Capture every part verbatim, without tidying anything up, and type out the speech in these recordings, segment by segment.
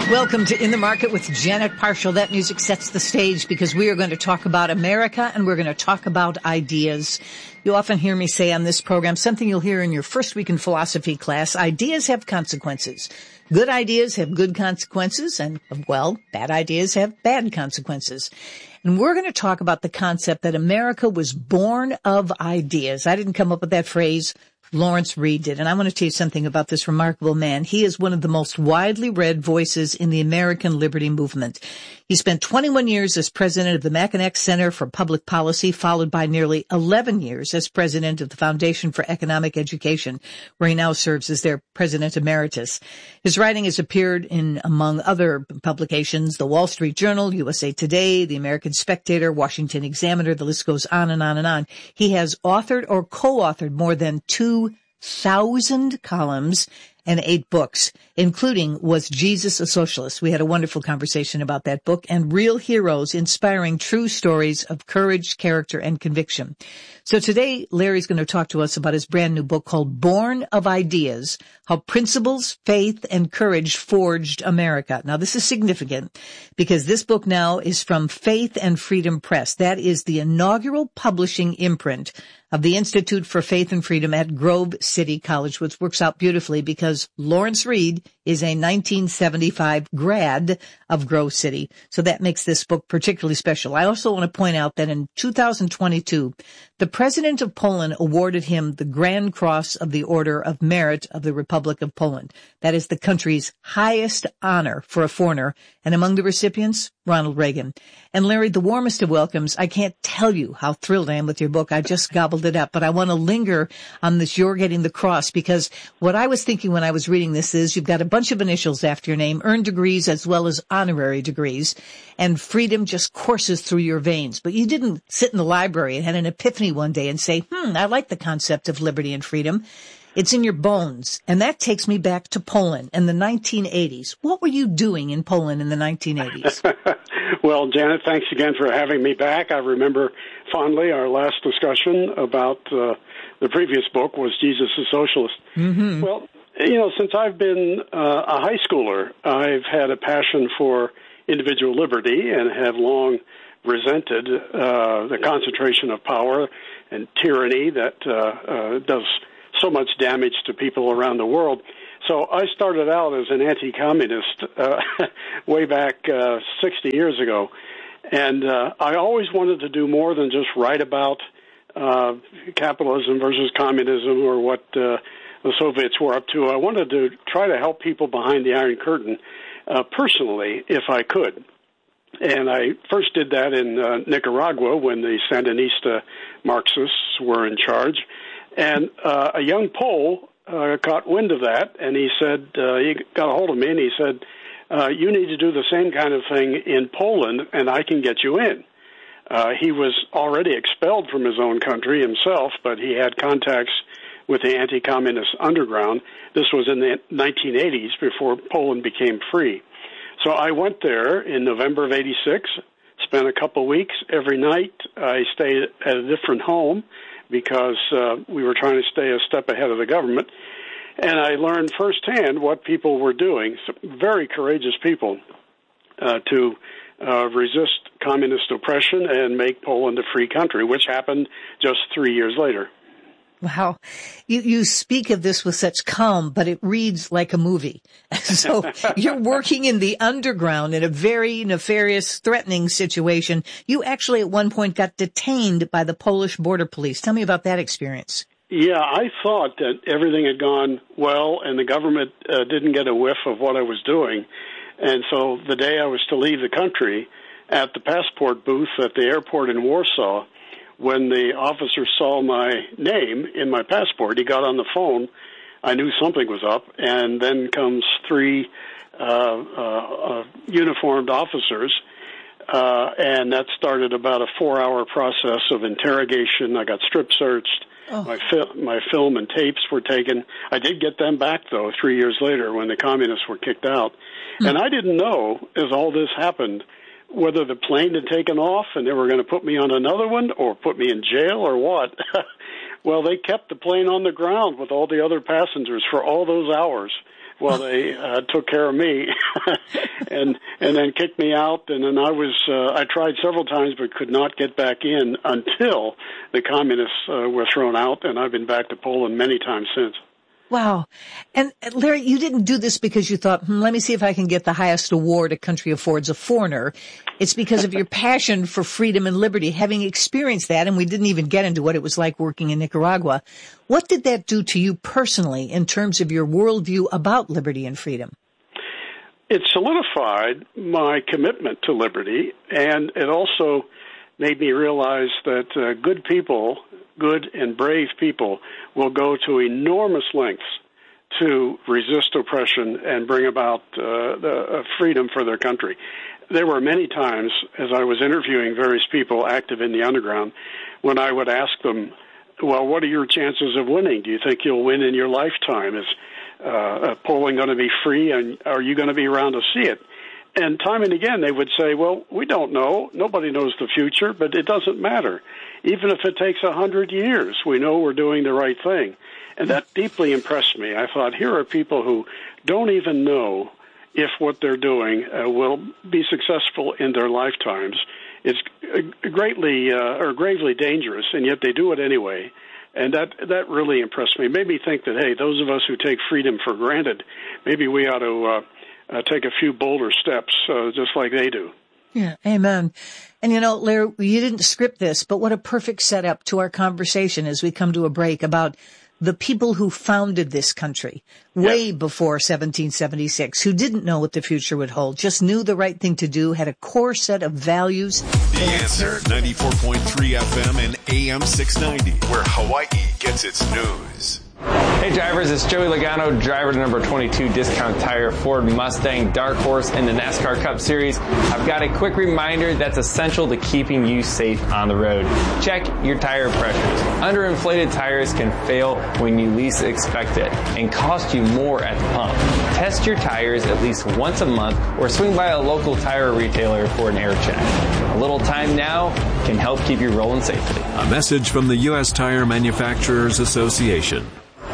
Welcome to In the Market with Janet Parshall. That music sets the stage because we are going to talk about America and we're going to talk about ideas. You often hear me say on this program, something you'll hear in your first week in philosophy class, ideas have consequences. Good ideas have good consequences and, well, bad ideas have bad consequences. And we're going to talk about the concept that America was born of ideas. I didn't come up with that phrase. Lawrence Reed did. And I want to tell you something about this remarkable man. He is one of the most widely read voices in the American liberty movement. He spent twenty-one years as president of the Mackinac Center for Public Policy, followed by nearly eleven years as president of the Foundation for Economic Education, where he now serves as their president emeritus. His writing has appeared in, among other publications, the Wall Street Journal, U S A Today, the American Spectator, Washington Examiner, the list goes on and on and on. He has authored or co-authored more than two thousand columns and eight books, including Was Jesus a Socialist? We had a wonderful conversation about that book, and Real Heroes, inspiring true stories of courage, character, and conviction. So today, Larry's going to talk to us about his brand new book called Born of Ideas, How Principles, Faith, and Courage Forged America. Now, this is significant because this book now is from Faith and Freedom Press. That is the inaugural publishing imprint of the Institute for Faith and Freedom at Grove City College, which works out beautifully because Lawrence Reed is a nineteen seventy-five grad of Grove City. So that makes this book particularly special. I also want to point out that in two thousand twenty-two, the president of Poland awarded him the Grand Cross of the Order of Merit of the Republic of Poland. That is the country's highest honor for a foreigner. And among the recipients, Ronald Reagan. And Larry, the warmest of welcomes. I can't tell you how thrilled I am with your book. I just gobbled it up, but I want to linger on this You're Getting the Cross, because what I was thinking when I was reading this is you've got a bunch of initials after your name, earned degrees as well as honorary degrees, and freedom just courses through your veins. But you didn't sit in the library and had an epiphany one day and say, hmm, I like the concept of liberty and freedom. It's in your bones. And that takes me back to Poland in the nineteen eighties. What were you doing in Poland in the nineteen eighties? Well, Janet, thanks again for having me back. I remember fondly our last discussion about uh, the previous book, Was Jesus a Socialist? Mm-hmm. Well, you know, since I've been uh, a high schooler, I've had a passion for individual liberty and have long resented uh, the concentration of power and tyranny that uh, uh, does so much damage to people around the world. So I started out as an anti-communist uh, way back uh, sixty years ago, and uh, I always wanted to do more than just write about uh, capitalism versus communism or what uh, the Soviets were up to. I wanted to try to help people behind the Iron Curtain uh, personally, if I could. And I first did that in uh, Nicaragua when the Sandinista Marxists were in charge. And uh, a young Pole uh, caught wind of that, and he said, uh, he got a hold of me, and he said, uh, you need to do the same kind of thing in Poland, and I can get you in. Uh, he was already expelled from his own country himself, but he had contacts with the anti-communist underground. This was in the nineteen eighties, before Poland became free. So I went there in November of eighty-six, spent a couple of weeks every night. I stayed at a different home, because uh, we were trying to stay a step ahead of the government. And I learned firsthand what people were doing, some very courageous people, uh, to uh, resist communist oppression and make Poland a free country, which happened just three years later. Wow. You, you speak of this with such calm, but it reads like a movie. So you're working in the underground in a very nefarious, threatening situation. You actually at one point got detained by the Polish border police. Tell me about that experience. Yeah, I thought that everything had gone well and the government uh, didn't get a whiff of what I was doing. And so the day I was to leave the country, at the passport booth at the airport in Warsaw, when the officer saw my name in my passport, he got on the phone. I knew something was up, and then comes three uh, uh, uh, uniformed officers, uh, and that started about a four-hour process of interrogation. I got strip searched. Oh. My, fil- my film and tapes were taken. I did get them back, though, three years later when the communists were kicked out. Mm. And I didn't know, as all this happened, whether the plane had taken off and they were going to put me on another one or put me in jail or what. Well, they kept the plane on the ground with all the other passengers for all those hours while they uh, took care of me, and and then kicked me out. And then I was uh, I tried several times but could not get back in until the communists uh, were thrown out, and I've been back to Poland many times since. Wow. And Larry, you didn't do this because you thought, hmm, let me see if I can get the highest award a country affords a foreigner. It's because of your passion for freedom and liberty, having experienced that, and we didn't even get into what it was like working in Nicaragua. What did that do to you personally in terms of your worldview about liberty and freedom? It solidified my commitment to liberty, and it also made me realize that uh, good people, good and brave people, will go to enormous lengths to resist oppression and bring about uh, the uh, freedom for their country. There were many times, as I was interviewing various people active in the underground, when I would ask them, well, what are your chances of winning? Do you think you'll win in your lifetime? Is uh, polling going to be free, and are you going to be around to see it? And time and again, they would say, well, we don't know. Nobody knows the future, but it doesn't matter. Even if it takes a hundred years, we know we're doing the right thing. And that deeply impressed me. I thought, here are people who don't even know if what they're doing uh, will be successful in their lifetimes. It's greatly uh, or gravely dangerous, and yet they do it anyway. And that that really impressed me. It made me think that, hey, those of us who take freedom for granted, maybe we ought to uh, uh, take a few bolder steps, uh, just like they do. Yeah, amen. And, you know, Larry, you didn't script this, but what a perfect setup to our conversation as we come to a break about the people who founded this country way yep. before seventeen seventy-six, who didn't know what the future would hold, just knew the right thing to do, had a core set of values. The Answer, ninety-four point three F M and A M six ninety, where Hawaii gets its news. Hey drivers, it's Joey Logano, driver to number twenty-two Discount Tire Ford Mustang Dark Horse in the NASCAR Cup Series. I've got a quick reminder that's essential to keeping you safe on the road. Check your tire pressures. Underinflated tires can fail when you least expect it and cost you more at the pump. Test your tires at least once a month or swing by a local tire retailer for an air check. A little time now can help keep you rolling safely. A message from the U S Tire Manufacturers Association.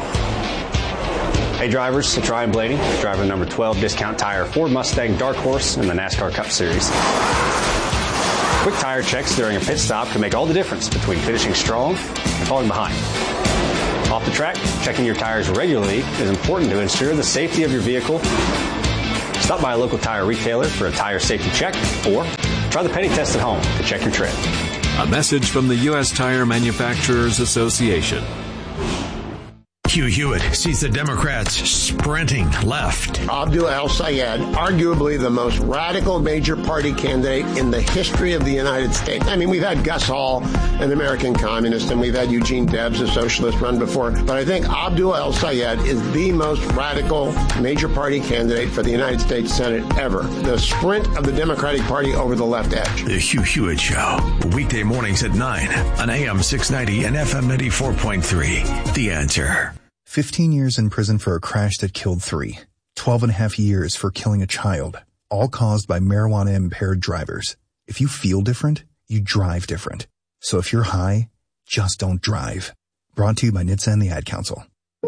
Hey drivers, it's Ryan Blaney, driver number twelve Discount Tire Ford Mustang Dark Horse in the NASCAR Cup Series. Quick tire checks during a pit stop can make all the difference between finishing strong and falling behind. Off the track, checking your tires regularly is important to ensure the safety of your vehicle. Stop by a local tire retailer for a tire safety check, or try the penny test at home to check your tread. A message from the U S Tire Manufacturers Association. Hugh Hewitt sees the Democrats sprinting left. Abdul El-Sayed, arguably the most radical major party candidate in the history of the United States. I mean, we've had Gus Hall, an American communist, and we've had Eugene Debs, a socialist, run before. But I think Abdul El-Sayed is the most radical major party candidate for the United States Senate ever. The sprint of the Democratic Party over the left edge. The Hugh Hewitt Show, weekday mornings at nine on A M six ninety and F M ninety-four point three. The Answer. fifteen years in prison for a crash that killed three. twelve and a half years for killing a child, all caused by marijuana-impaired drivers. If you feel different, you drive different. So if you're high, just don't drive. Brought to you by N H T S A and the Ad Council.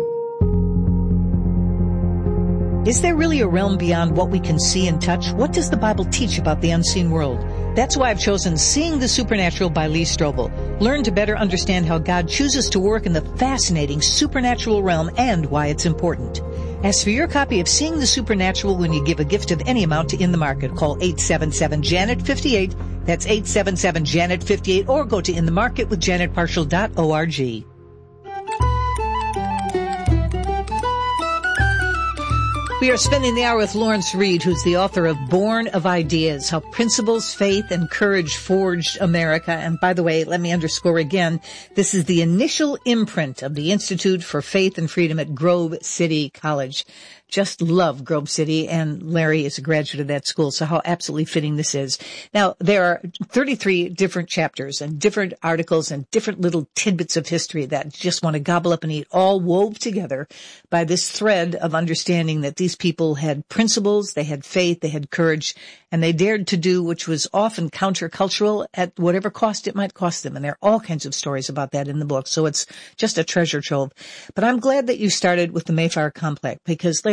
Is there really a realm beyond what we can see and touch? What does the Bible teach about the unseen world? That's why I've chosen Seeing the Supernatural by Lee Strobel. Learn to better understand how God chooses to work in the fascinating supernatural realm and why it's important. Ask for your copy of Seeing the Supernatural when you give a gift of any amount to In the Market. Call eight seven seven, Janet fifty-eight. That's eight seven seven, Janet fifty-eight, or go to in the market with janet partial dot org. We are spending the hour with Lawrence Reed, who's the author of Born of Ideas, How Principles, Faith, and Courage Forged America. And by the way, let me underscore again, this is the initial imprint of the Institute for Faith and Freedom at Grove City College. Just love Grove City, and Larry is a graduate of that school, so how absolutely fitting this is. Now, there are thirty-three different chapters and different articles and different little tidbits of history that just want to gobble up and eat, all wove together by this thread of understanding that these people had principles, they had faith, they had courage, and they dared to do which was often countercultural at whatever cost it might cost them. And there are all kinds of stories about that in the book, so it's just a treasure trove. But I'm glad that you started with the Mayflower Complex, because Larry,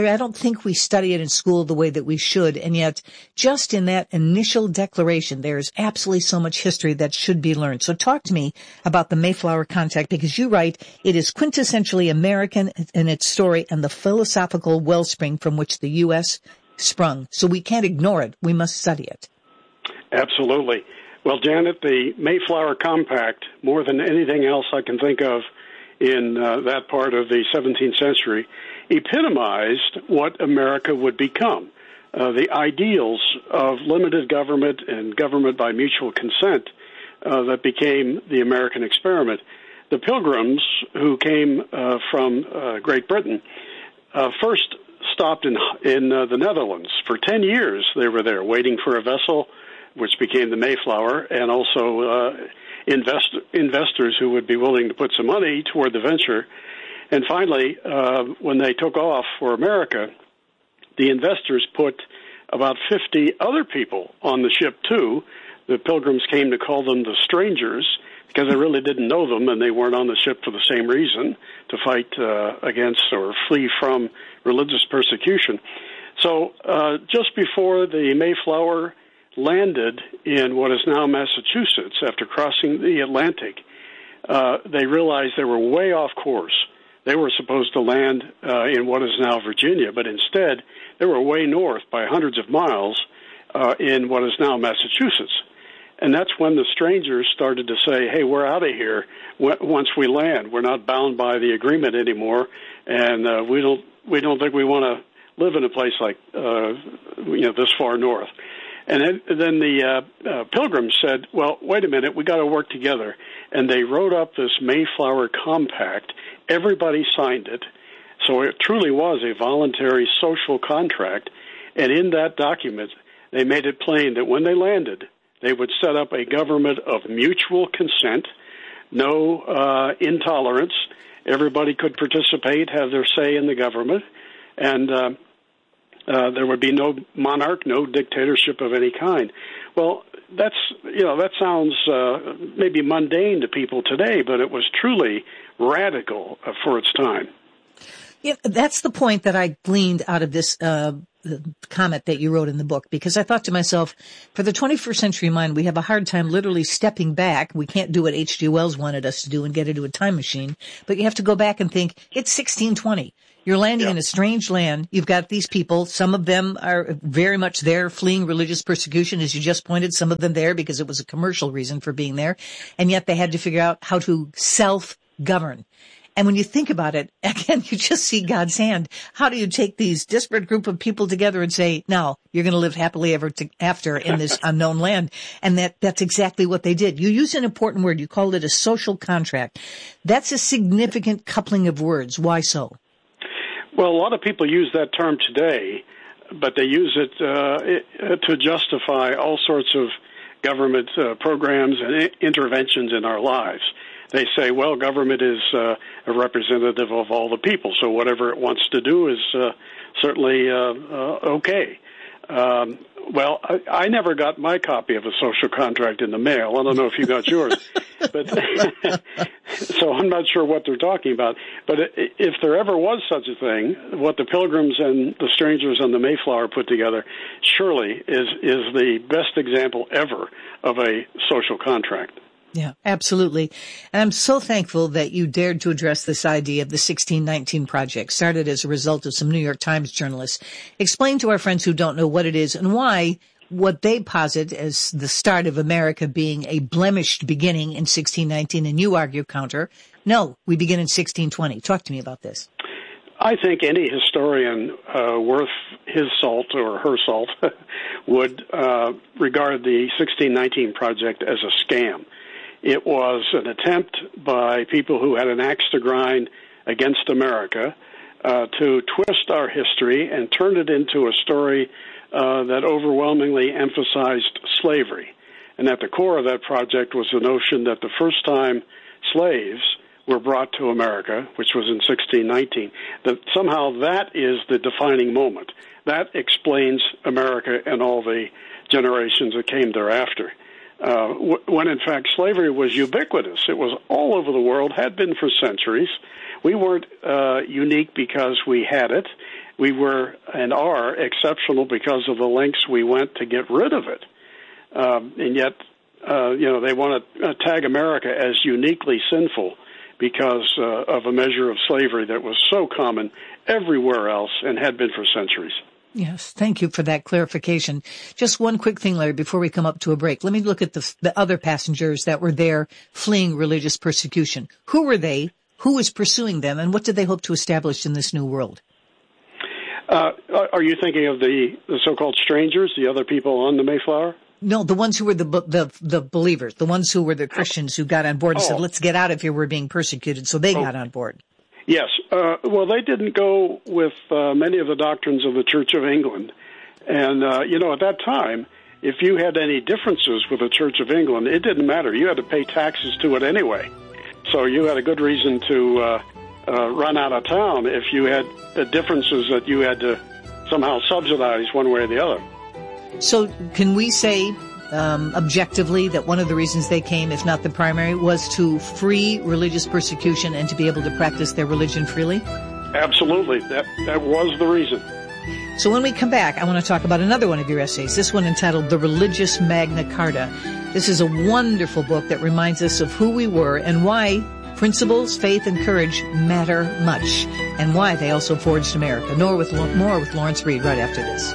Larry, I don't think we study it in school the way that we should. And yet, just in that initial declaration, there's absolutely so much history that should be learned. So talk to me about the Mayflower Compact, because you write it is quintessentially American in its story and the philosophical wellspring from which the U S sprung. So we can't ignore it. We must study it. Absolutely. Well, Janet, the Mayflower Compact, more than anything else I can think of in uh, that part of the seventeenth century, epitomized what America would become. Uh, the ideals of limited government and government by mutual consent uh, that became the American experiment. The Pilgrims, who came uh, from uh, Great Britain, uh, first stopped in, in uh, the Netherlands. For ten years they were there waiting for a vessel, which became the Mayflower, and also uh, invest, investors who would be willing to put some money toward the venture. And finally, uh, when they took off for America, the investors put about fifty other people on the ship, too. The Pilgrims came to call them the strangers because they really didn't know them, and they weren't on the ship for the same reason, to fight uh, against or flee from religious persecution. So uh, just before the Mayflower landed in what is now Massachusetts, after crossing the Atlantic, uh, they realized they were way off course. They were supposed to land uh, in what is now Virginia, but instead they were way north by hundreds of miles uh, in what is now Massachusetts. And that's when the strangers started to say, hey, we're out of here once we land. We're not bound by the agreement anymore, and uh, we don't we don't think we want to live in a place like uh, you know this far north. And then, then the uh, uh, Pilgrims said, well, wait a minute, we got to work together. And they wrote up this Mayflower Compact. Everybody signed it. So it truly was a voluntary social contract. And in that document, they made it plain that when they landed, they would set up a government of mutual consent, no uh, intolerance. Everybody could participate, have their say in the government. And uh, Uh, there would be no monarch, no dictatorship of any kind. Well, that's, you know, that sounds uh, maybe mundane to people today, but it was truly radical uh, for its time. Yeah, that's the point that I gleaned out of this uh, comment that you wrote in the book, because I thought to myself, for the twenty-first century mind, we have a hard time literally stepping back. We can't do what H G Wells wanted us to do and get into a time machine, but you have to go back and think, it's sixteen twenty. You're landing yeah. in a strange land. You've got these people. Some of them are very much there fleeing religious persecution, as you just pointed. Some of them there because it was a commercial reason for being there. And yet they had to figure out how to self-govern. And when you think about it, again, you just see God's hand. How do you take these disparate group of people together and say, now, you're going to live happily ever to, after in this unknown land? And that, that's exactly what they did. You use an important word. You called it a social contract. That's a significant coupling of words. Why so? Well, a lot of people use that term today, but they use it, uh, it to justify all sorts of government uh, programs and I- interventions in our lives. They say, well, government is uh, a representative of all the people, so whatever it wants to do is uh, certainly uh, uh, okay. Um, well, I, I never got my copy of a social contract in the mail. I don't know if you got yours. but So I'm not sure what they're talking about. But if there ever was such a thing, what the Pilgrims and the strangers on the Mayflower put together surely is, is the best example ever of a social contract. Yeah, absolutely. And I'm so thankful that you dared to address this idea of the sixteen nineteen Project, started as a result of some New York Times journalists. Explain to our friends who don't know what it is and why what they posit as the start of America being a blemished beginning in sixteen nineteen, and you argue counter. No, we begin in sixteen twenty. Talk to me about this. I think any historian uh, worth his salt or her salt would uh, regard the sixteen nineteen Project as a scam. It was an attempt by people who had an axe to grind against America uh, to twist our history and turn it into a story uh, that overwhelmingly emphasized slavery. And at the core of that project was the notion that the first time slaves were brought to America, which was in sixteen nineteen, that somehow that is the defining moment. That explains America and all the generations that came thereafter. Uh, when, in fact, slavery was ubiquitous. It was all over the world, had been for centuries. We weren't uh, unique because we had it. we were and are exceptional because of the lengths we went to get rid of it. Um, and yet, uh, you know, they want to uh, tag America as uniquely sinful because uh, of a measure of slavery that was so common everywhere else and had been for centuries. Yes, thank you for that clarification. Just one quick thing, Larry, before we come up to a break. Let me look at the, the other passengers that were there fleeing religious persecution. Who were they? Who was pursuing them? And what did they hope to establish in this new world? Uh, are you thinking of the, the so-called strangers, the other people on the Mayflower? No, the ones who were the the the believers, the ones who were the Christians who got on board and oh. said, let's get out of here, we're being persecuted, so they oh. got on board. Yes. Uh, well, they didn't go with uh, many of the doctrines of the Church of England. And, uh, you know, at that time, if you had any differences with the Church of England, it didn't matter. You had to pay taxes to it anyway. So you had a good reason to uh, uh, run out of town if you had the differences that you had to somehow subsidize one way or the other. So can we say um, objectively that one of the reasons they came, if not the primary, was to free religious persecution and to be able to practice their religion freely? Absolutely. That that was the reason. So when we come back, I want to talk about another one of your essays, this one entitled The Religious Magna Carta. This is a wonderful book that reminds us of who we were and why principles, faith, and courage matter much, and why they also forged America. More with, more with Lawrence Reed right after this.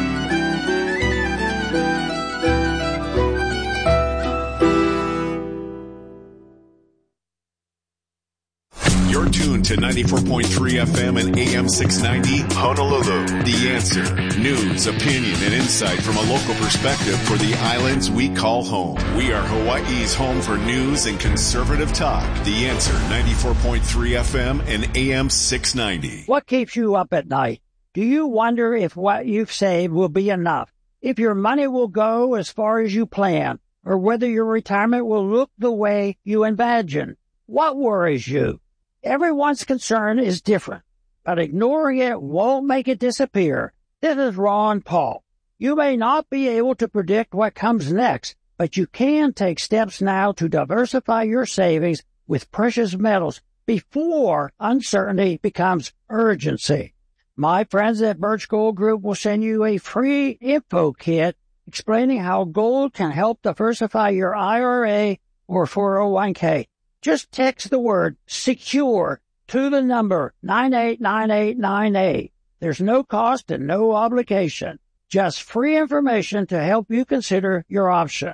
You're tuned to ninety-four point three F M and A M six ninety Honolulu. The Answer. News, opinion, and insight from a local perspective for the islands we call home. We are Hawaii's home for news and conservative talk. The Answer. ninety-four point three F M and A M six ninety. What keeps you up at night? Do you wonder if what you've saved will be enough? If your money will go as far as you plan? Or whether your retirement will look the way you imagine? What worries you? Everyone's concern is different, but ignoring it won't make it disappear. This is Ron Paul. You may not be able to predict what comes next, but you can take steps now to diversify your savings with precious metals before uncertainty becomes urgency. My friends at Birch Gold Group will send you a free info kit explaining how gold can help diversify your I R A or four oh one k. Just text the word SECURE to the number nine eight nine eight nine eight. There's no cost and no obligation. Just free information to help you consider your option.